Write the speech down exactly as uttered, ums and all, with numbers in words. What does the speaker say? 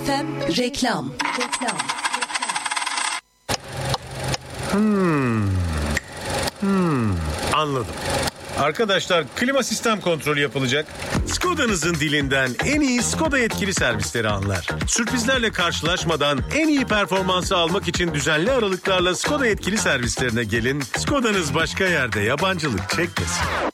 F M reklam. Reklam. Hmm. Hmm. Anladım. Arkadaşlar, klima sistem kontrolü yapılacak. Skoda'nızın dilinden en iyi Skoda yetkili servisleri anlar. Sürprizlerle karşılaşmadan en iyi performansı almak için düzenli aralıklarla Skoda yetkili servislerine gelin. Skoda'nız başka yerde yabancılık çekmesin.